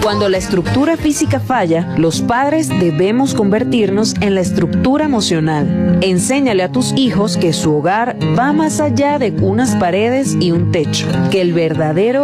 Cuando la estructura física falla, los padres debemos convertirnos en la estructura emocional. Enséñale a tus hijos que su hogar va más allá de unas paredes y un techo, que el verdadero